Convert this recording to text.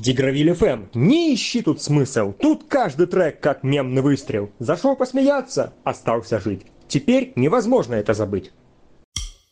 Дигравиль FM. Не ищи тут смысл. Тут каждый трек как мемный выстрел. Зашел посмеяться, остался жить. Теперь невозможно это забыть.